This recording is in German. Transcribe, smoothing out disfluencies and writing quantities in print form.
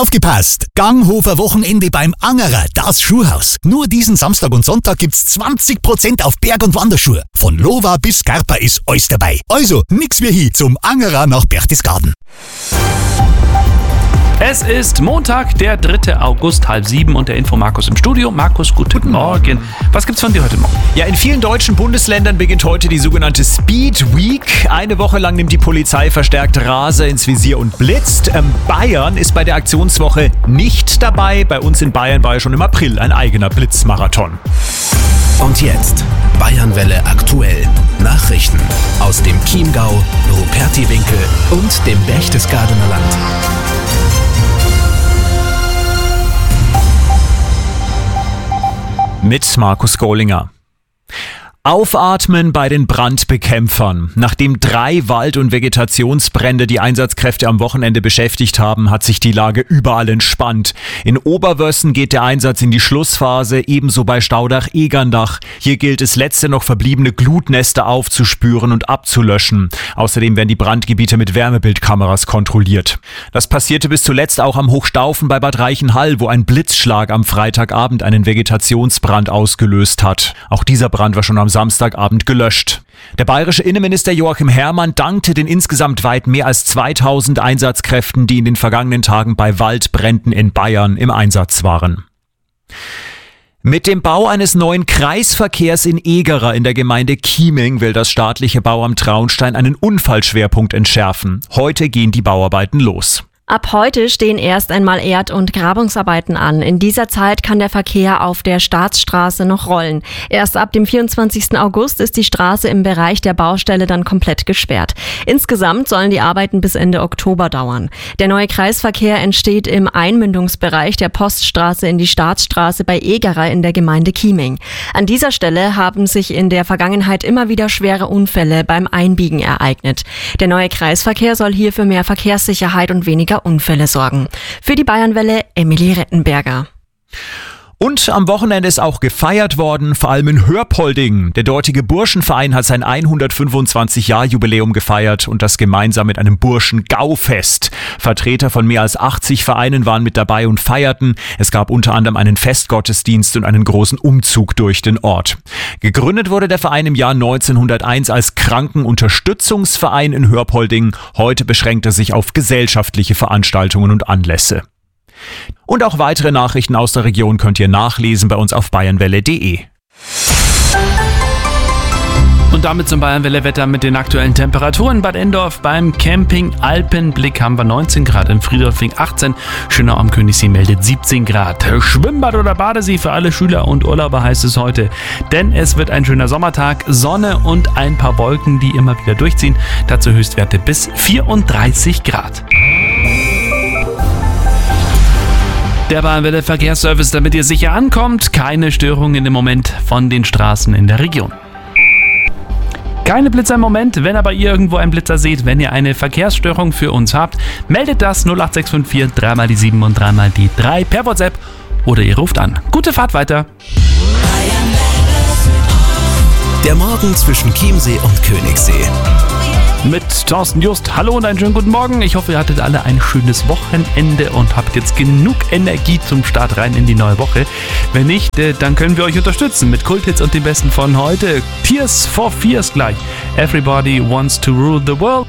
Aufgepasst! Ganghofer Wochenende beim Angerer, das Schuhhaus. Nur diesen Samstag und Sonntag gibt's 20% auf Berg- und Wanderschuhe. Von Lova bis Scarpa ist alles dabei. Also, nix wie hin zum Angerer nach Berchtesgaden. Es ist Montag, der 3. August, 6:30 und der Info-Markus im Studio. Markus, guten Morgen. Was gibt's von dir heute Morgen? Ja, in vielen deutschen Bundesländern beginnt heute die sogenannte Speed Week. Eine Woche lang nimmt die Polizei verstärkt Raser ins Visier und blitzt. Bayern ist bei der Aktionswoche nicht dabei. Bei uns in Bayern war ja schon im April ein eigener Blitzmarathon. Und jetzt Bayernwelle aktuell. Nachrichten aus dem Chiemgau, Rupertiwinkel und dem Berchtesgadener Land. Mit Markus Gollinger. Aufatmen bei den Brandbekämpfern. Nachdem 3 Wald- und Vegetationsbrände die Einsatzkräfte am Wochenende beschäftigt haben, hat sich die Lage überall entspannt. In Oberwössen geht der Einsatz in die Schlussphase, ebenso bei Staudach-Egerndach. Hier gilt es, letzte noch verbliebene Glutnester aufzuspüren und abzulöschen. Außerdem werden die Brandgebiete mit Wärmebildkameras kontrolliert. Das passierte bis zuletzt auch am Hochstaufen bei Bad Reichenhall, wo ein Blitzschlag am Freitagabend einen Vegetationsbrand ausgelöst hat. Auch dieser Brand war schon am Samstagabend gelöscht. Der bayerische Innenminister Joachim Herrmann dankte den insgesamt weit mehr als 2000 Einsatzkräften, die in den vergangenen Tagen bei Waldbränden in Bayern im Einsatz waren. Mit dem Bau eines neuen Kreisverkehrs in Egerer in der Gemeinde Chieming will das staatliche Bauamt Traunstein einen Unfallschwerpunkt entschärfen. Heute gehen die Bauarbeiten los. Ab heute stehen erst einmal Erd- und Grabungsarbeiten an. In dieser Zeit kann der Verkehr auf der Staatsstraße noch rollen. Erst ab dem 24. August ist die Straße im Bereich der Baustelle dann komplett gesperrt. Insgesamt sollen die Arbeiten bis Ende Oktober dauern. Der neue Kreisverkehr entsteht im Einmündungsbereich der Poststraße in die Staatsstraße bei Egerer in der Gemeinde Chieming. An dieser Stelle haben sich in der Vergangenheit immer wieder schwere Unfälle beim Einbiegen ereignet. Der neue Kreisverkehr soll hier für mehr Verkehrssicherheit und weniger Unfälle sorgen. Für die Bayernwelle Emily Rettenberger. Und am Wochenende ist auch gefeiert worden, vor allem in Hörpolding. Der dortige Burschenverein hat sein 125-Jahr-Jubiläum gefeiert und das gemeinsam mit einem Burschen-Gaufest. Vertreter von mehr als 80 Vereinen waren mit dabei und feierten. Es gab unter anderem einen Festgottesdienst und einen großen Umzug durch den Ort. Gegründet wurde der Verein im Jahr 1901 als Krankenunterstützungsverein in Hörpolding. Heute beschränkt er sich auf gesellschaftliche Veranstaltungen und Anlässe. Und auch weitere Nachrichten aus der Region könnt ihr nachlesen bei uns auf bayernwelle.de. Und damit zum Bayernwelle-Wetter mit den aktuellen Temperaturen. Bad Endorf beim Camping Alpenblick haben wir 19 Grad, in Friedolfing 18, Schönau am Königssee meldet 17 Grad. Schwimmbad oder Badesee für alle Schüler und Urlauber heißt es heute, denn es wird ein schöner Sommertag, Sonne und ein paar Wolken, die immer wieder durchziehen. Dazu Höchstwerte bis 34 Grad. Der Bayernwelle Verkehrsservice, damit ihr sicher ankommt. Keine Störungen im Moment von den Straßen in der Region. Keine Blitzer im Moment, wenn aber ihr irgendwo einen Blitzer seht, wenn ihr eine Verkehrsstörung für uns habt, meldet das 08654 3 mal die 7 und 3 mal die 3 per WhatsApp oder ihr ruft an. Gute Fahrt weiter. Der Morgen zwischen Chiemsee und Königssee. Mit Thorsten Just. Hallo und einen schönen guten Morgen. Ich hoffe, ihr hattet alle ein schönes Wochenende und habt jetzt genug Energie zum Start rein in die neue Woche. Wenn nicht, dann können wir euch unterstützen mit Kulthits und den Besten von heute. Tears for Fears gleich. Everybody wants to rule the world.